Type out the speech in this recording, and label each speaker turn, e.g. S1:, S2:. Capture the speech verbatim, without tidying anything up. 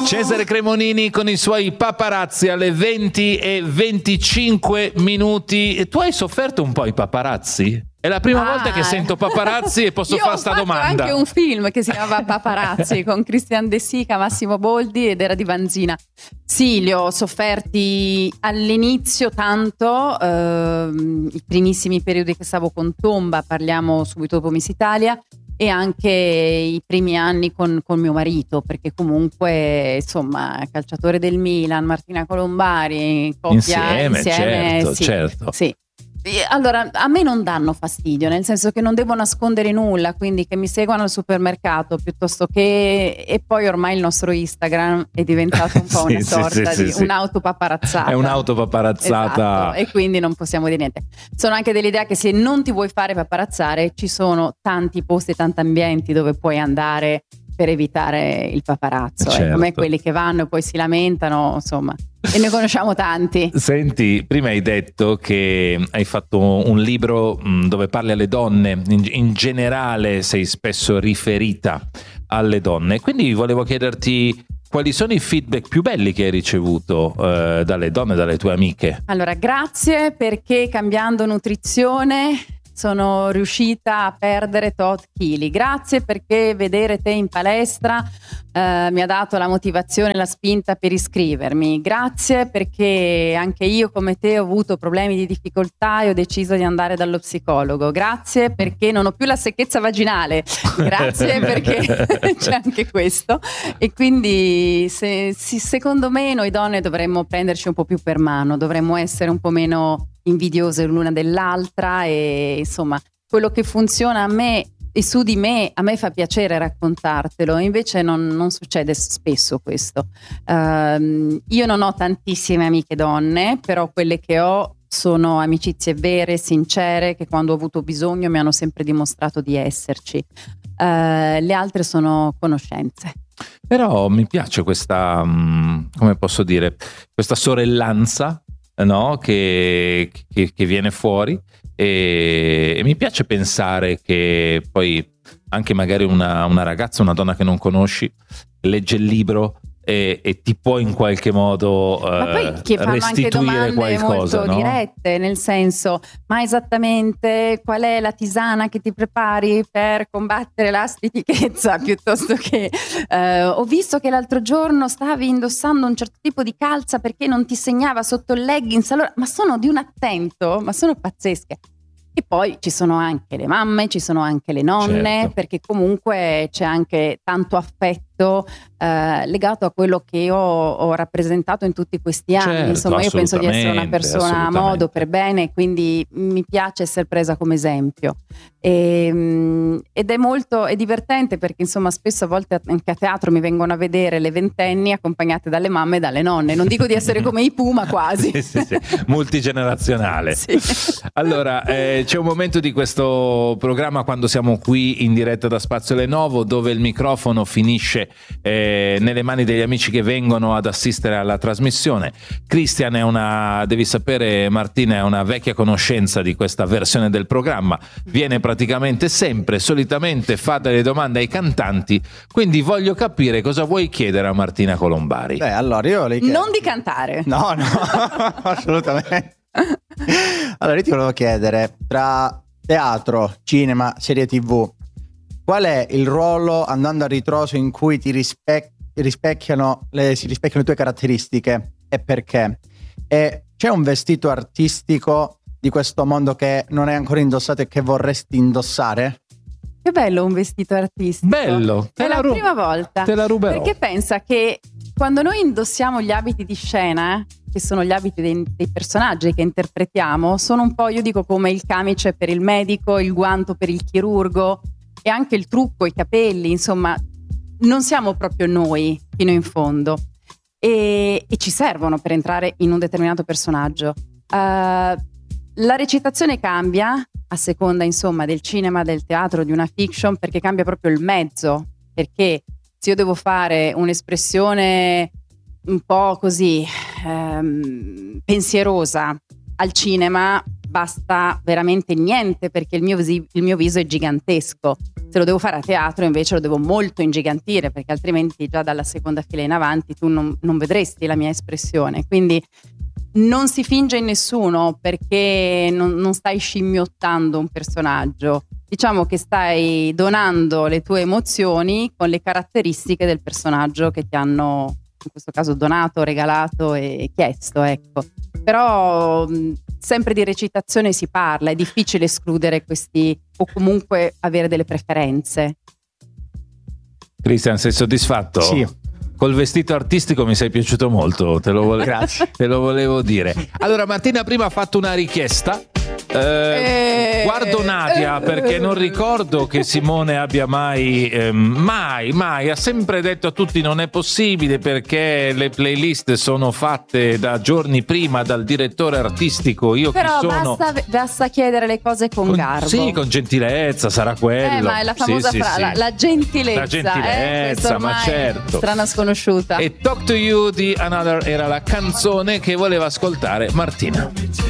S1: Cesare Cremonini con i suoi paparazzi alle venti e venticinque minuti. Tu hai sofferto un po' i paparazzi? È la prima ah. volta che sento paparazzi e posso fare sta domanda.
S2: Io ho fatto anche un film che si chiamava Paparazzi con Christian De Sica, Massimo Boldi ed era di Vanzina. Sì, li ho sofferti all'inizio tanto, ehm, i primissimi periodi che stavo con Tomba, parliamo subito dopo Miss Italia, e anche i primi anni con, con mio marito, perché comunque insomma calciatore del Milan, Martina Colombari, coppia
S1: insieme,
S2: insieme
S1: certo,
S2: sì,
S1: certo.
S2: Sì. Allora, a me non danno fastidio, nel senso che non devo nascondere nulla, quindi che mi seguano al supermercato piuttosto che... E poi ormai il nostro Instagram è diventato un po'
S1: sì,
S2: una sorta
S1: sì,
S2: di
S1: sì,
S2: un'autopaparazzata.
S1: È un'autopaparazzata.
S2: Esatto, e quindi non possiamo dire niente. Sono anche dell'idea che se non ti vuoi fare paparazzare, ci sono tanti posti, tanti ambienti dove puoi andare per evitare il paparazzo,
S1: certo.
S2: eh, come quelli che vanno e poi si lamentano, insomma, e ne conosciamo tanti.
S1: Senti, prima hai detto che hai fatto un libro dove parli alle donne, in, in generale sei spesso riferita alle donne, quindi volevo chiederti quali sono i feedback più belli che hai ricevuto eh, dalle donne, dalle tue amiche.
S2: Allora, grazie, perché cambiando nutrizione sono riuscita a perdere tot chili. Grazie perché vedere te in palestra eh, mi ha dato la motivazione e la spinta per iscrivermi. Grazie perché anche io come te ho avuto problemi di difficoltà e ho deciso di andare dallo psicologo. Grazie perché non ho più la secchezza vaginale. Grazie perché c'è anche questo. E quindi se, se, secondo me noi donne dovremmo prenderci un po' più per mano, dovremmo essere un po' meno invidiose l'una dell'altra, e insomma quello che funziona a me e su di me a me fa piacere raccontartelo, invece non, non succede spesso questo. Uh, io non ho tantissime amiche donne, però quelle che ho sono amicizie vere, sincere, che quando ho avuto bisogno mi hanno sempre dimostrato di esserci. Uh, le altre sono conoscenze.
S1: Però mi piace questa, come posso dire, questa sorellanza, no? che, che, che viene fuori, e, e mi piace pensare che poi anche magari una, una ragazza, una donna che non conosci legge il libro e, e ti può in qualche modo eh,
S2: ma poi che fanno
S1: restituire
S2: anche domande
S1: qualcosa,
S2: molto
S1: no?
S2: dirette, nel senso, ma esattamente qual è la tisana che ti prepari per combattere la stitichezza, piuttosto che eh, ho visto che l'altro giorno stavi indossando un certo tipo di calza perché non ti segnava sotto il leggings, allora, ma sono di un attento, ma sono pazzesche. E poi ci sono anche le mamme, ci sono anche le nonne,
S1: certo.
S2: Perché comunque c'è anche tanto affetto eh, legato a quello che io ho rappresentato in tutti questi anni.
S1: Certo,
S2: insomma, io penso di essere una persona a modo, per bene, quindi mi piace essere presa come esempio. E, ed è molto è divertente perché insomma spesso a volte anche a teatro mi vengono a vedere le ventenni accompagnate dalle mamme e dalle nonne. Non dico di essere come i Puma, quasi.
S1: sì, sì, sì. Multigenerazionale.
S2: Sì.
S1: Allora, eh, c'è un momento di questo programma quando siamo qui in diretta da Spazio Lenovo dove il microfono finisce eh, nelle mani degli amici che vengono ad assistere alla trasmissione. Christian è una, devi sapere Martina, è una vecchia conoscenza di questa versione del programma, viene praticamente sempre, solitamente fa delle domande ai cantanti, quindi voglio capire cosa vuoi chiedere a Martina Colombari.
S3: Beh, allora io le chiedo...
S2: Non di cantare.
S3: No, no, assolutamente. Allora io ti volevo chiedere, tra teatro, cinema, serie tv, qual è il ruolo, andando a ritroso, in cui ti rispe- rispecchiano le, si rispecchiano le tue caratteristiche e perché? E c'è un vestito artistico di questo mondo che non hai ancora indossato e che vorresti indossare?
S2: Che bello un vestito artistico.
S1: Bello.
S2: È la
S1: ru-
S2: prima volta.
S1: Te la ruberò.
S2: Perché pensa che quando noi indossiamo gli abiti di scena, che sono gli abiti dei, dei personaggi che interpretiamo, sono un po', io dico, come il camice per il medico, il guanto per il chirurgo e anche il trucco, i capelli, insomma, non siamo proprio noi fino in fondo e, e ci servono per entrare in un determinato personaggio. Uh, la recitazione cambia a seconda, insomma, del cinema, del teatro, di una fiction, perché cambia proprio il mezzo, perché se io devo fare un'espressione un po' così ehm, pensierosa al cinema, basta veramente niente perché il mio, visi- il mio viso è gigantesco. Se lo devo fare a teatro invece lo devo molto ingigantire, perché altrimenti già dalla seconda fila in avanti tu non, non vedresti la mia espressione. Quindi non si finge in nessuno, perché non, non stai scimmiottando un personaggio. Diciamo che stai donando le tue emozioni con le caratteristiche del personaggio che ti hanno, in questo caso, donato, regalato e chiesto, ecco. Però mh, sempre di recitazione si parla, è difficile escludere questi o comunque avere delle preferenze.
S1: Cristian, sei soddisfatto?
S3: Sì.
S1: Col vestito artistico mi sei piaciuto molto, te lo, vole-
S3: Grazie.
S1: te lo volevo dire. Allora, Martina prima ha fatto una richiesta. Eh,
S2: Eh,
S1: guardo Nadia
S2: eh,
S1: perché non ricordo che Simone abbia mai, ehm, mai, mai, ha sempre detto a tutti non è possibile perché le playlist sono fatte da giorni prima dal direttore artistico. Io
S2: Però
S1: chi sono?
S2: basta, basta chiedere le cose con,
S1: Con-
S2: garbo.
S1: Sì, con gentilezza, sarà quello.
S2: Eh, ma è la famosa
S1: Sì, sì,
S2: fra-
S1: sì.
S2: La, la gentilezza.
S1: La gentilezza,
S2: eh, questo
S1: ma
S2: ormai
S1: certo.
S2: Strana sconosciuta.
S1: E Talk to You di Another era la canzone che voleva ascoltare Martina.